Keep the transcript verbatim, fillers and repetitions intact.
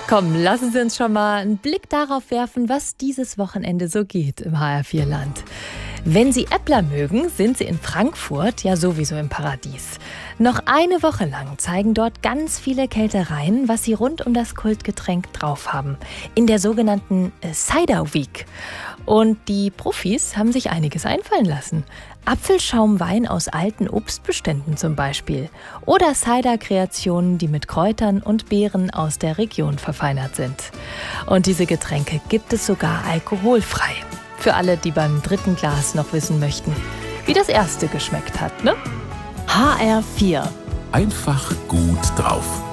Komm, lassen Sie uns schon mal einen Blick darauf werfen, was dieses Wochenende so geht im H R vier Land. Wenn Sie Äppler mögen, sind Sie in Frankfurt ja sowieso im Paradies. Noch eine Woche lang zeigen dort ganz viele Kältereien, was sie rund um das Kultgetränk drauf haben. In der sogenannten Cider Week. Und die Profis haben sich einiges einfallen lassen. Apfelschaumwein aus alten Obstbeständen zum Beispiel. Oder Cider-Kreationen, die mit Kräutern und Beeren aus der Region verfeinert sind. Und diese Getränke gibt es sogar alkoholfrei. Für alle, die beim dritten Glas noch wissen möchten, wie das erste geschmeckt hat, ne? H R vier. Einfach gut drauf.